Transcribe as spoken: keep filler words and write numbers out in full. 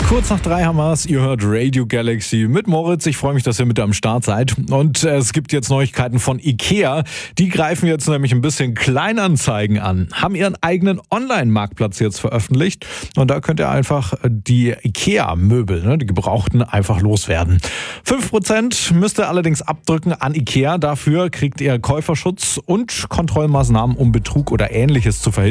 Kurz nach drei haben wir es. Ihr hört Radio Galaxy mit Moritz. Ich freue mich, dass ihr mit am Start seid. Und äh, es gibt jetzt Neuigkeiten von IKEA. Die greifen jetzt nämlich ein bisschen Kleinanzeigen an. Haben ihren eigenen Online-Marktplatz jetzt veröffentlicht. Und da könnt ihr einfach die IKEA-Möbel, ne, die gebrauchten, einfach loswerden. fünf Prozent müsst ihr allerdings abdrücken an IKEA. Dafür kriegt ihr Käuferschutz und Kontrollmaßnahmen, um Betrug oder Ähnliches zu verhindern.